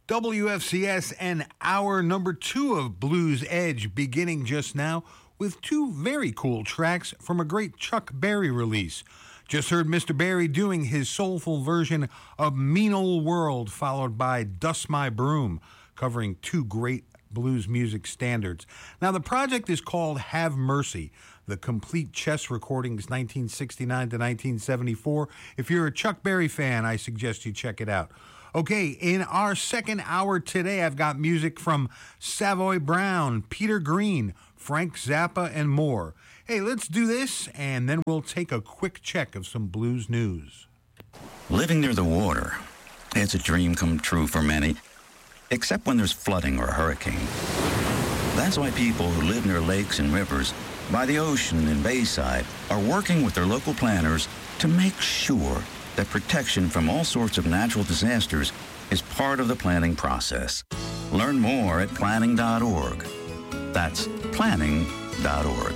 WFCS and hour number 2 of Blues Edge beginning just now with two very cool tracks from a great Chuck Berry release. Just heard Mr. Berry doing his soulful version of Mean Old World, followed by Dust My Broom, covering two great blues music standards. Now, the project is called Have Mercy, the complete Chess Recordings 1969 to 1974. If you're a Chuck Berry fan, I suggest you check it out. Okay, in our second hour today, I've got music from Savoy Brown, Peter Green, Frank Zappa, and more. Hey, let's do this, and then we'll take a quick check of some blues news. Living near the water, it's a dream come true for many, except when there's flooding or a hurricane. That's why people who live near lakes and rivers, by the ocean and bayside, are working with their local planners to make sure that protection from all sorts of natural disasters is part of the planning process. Learn more at planning.org. That's planning.org.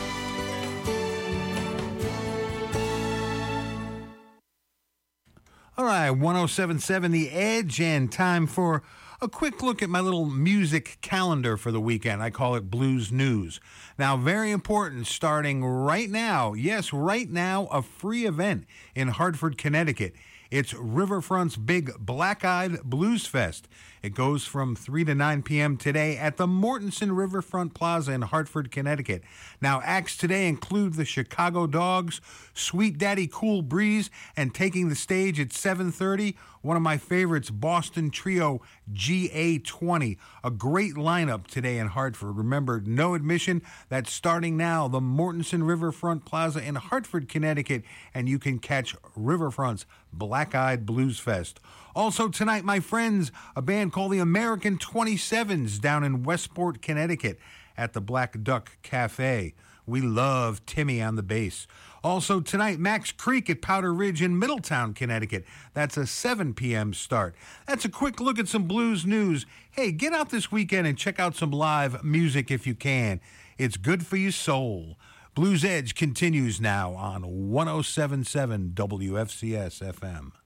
All right, 107.7 The Edge, and time for a quick look at my little music calendar for the weekend. I call it Blues News. Now, very important, starting right now, yes, right now, a free event in Hartford, Connecticut. It's Riverfront's big Black-Eyed Blues Fest. It goes from 3 to 9 p.m. today at the Mortenson Riverfront Plaza in Hartford, Connecticut. Now, acts today include the Chicago Dogs, Sweet Daddy Cool Breeze, and taking the stage at 7:30, one of my favorites, Boston Trio GA20. A great lineup today in Hartford. Remember, no admission. That's starting now, the Mortenson Riverfront Plaza in Hartford, Connecticut, and you can catch Riverfront's Black-Eyed Blues Fest. Also tonight, my friends, a band called the American 27s down in Westport, Connecticut at the Black Duck Cafe. We love Timmy on the bass. Also tonight, Max Creek at Powder Ridge in Middletown, Connecticut. That's a 7 p.m. start. That's a quick look at some blues news. Hey, get out this weekend and check out some live music if you can. It's good for your soul. Blues Edge continues now on 107.7 WFCS FM.